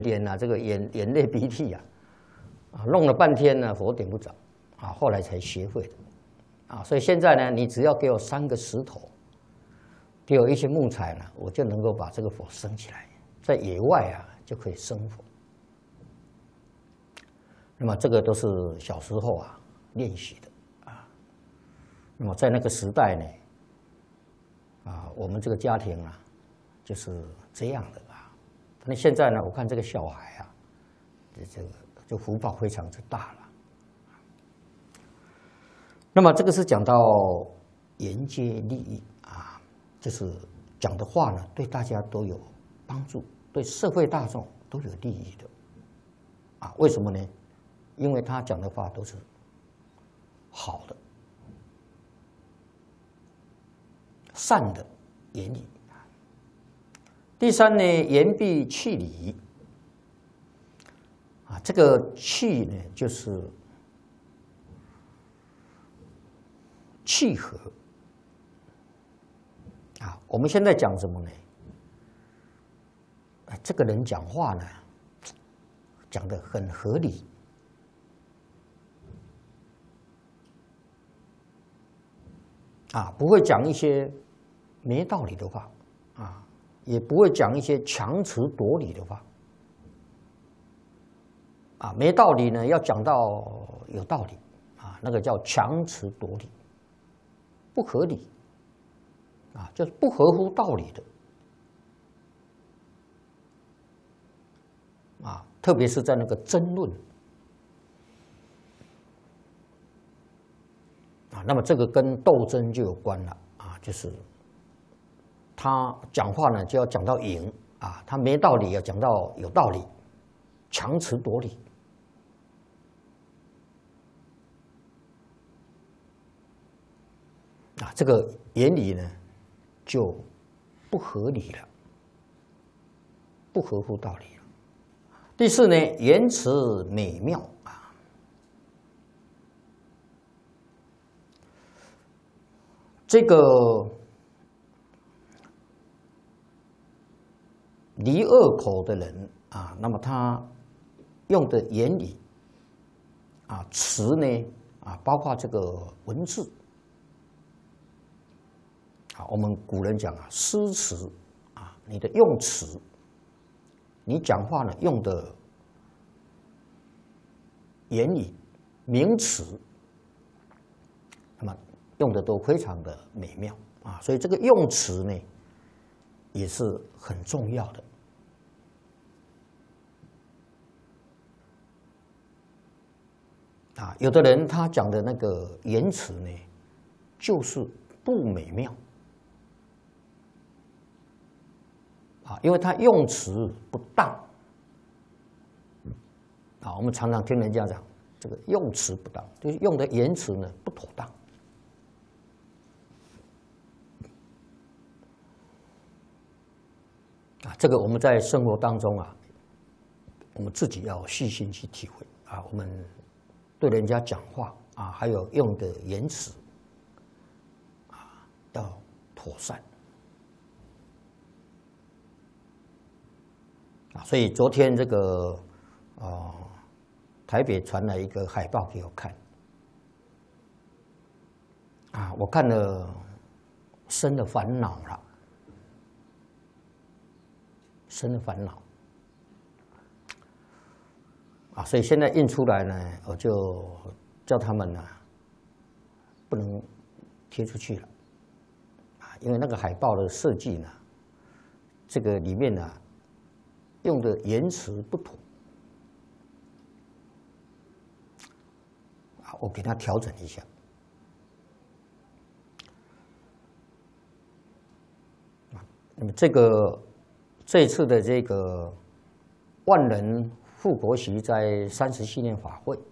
脸啊，这个眼泪鼻涕啊，弄了半天呢，佛点不着，后来才学会的，所以现在呢，你只要给我3个石头，给我一些木材呢，我就能够把这个佛升起来，在野外就可以生佛。那么这个都是小时候练习的那么在那个时代呢，我们这个家庭就是这样的那现在呢，我看这个小孩这个就福报非常之大了。那么这个是讲到沿街利益就是讲的话呢，对大家都有帮助，对社会大众都有利益的为什么呢？因为他讲的话都是好的、善的言语。第三呢，言必契理这个契呢，就是契合我们现在讲什么呢？这个人讲话呢，讲得很合理不会讲一些没道理的话也不会讲一些强词夺理的话没道理呢，要讲到有道理那个叫强词夺理，不合理就是不合乎道理的特别是在那个争论那么这个跟斗争就有关了就是他讲话呢就要讲到赢他没道理要讲到有道理，强词夺理这个言语呢就不合理了，不合乎道理了。第四呢，言辞美妙这个离恶口的人那么他用的言语词呢包括这个文字我们古人讲诗词你的用词，你讲话呢用的言语名词，那么用的都非常的美妙所以这个用词呢也是很重要的有的人他讲的那个言辞呢就是不美妙因为他用词不当我们常常听人家讲这个用词不当，就是用的言辞呢不妥当这个我们在生活当中我们自己要细心去体会我们对人家讲话还有用的言辞要妥善所以昨天这个台北传来一个海报给我看我看了生了烦恼了，生了烦恼所以现在印出来呢，我就叫他们不能贴出去了因为那个海报的设计呢，这个里面用的言辞不妥我给他调整一下那么这一次的这个万人护国席在37年法会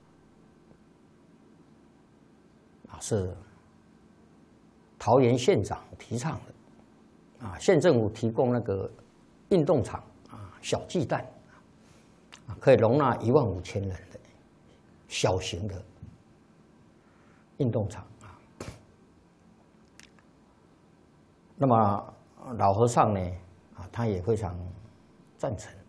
是桃园县长提倡的县政府提供那个运动场小巨蛋可以容纳15000人的小型的运动场那么老和尚呢他也非常赞成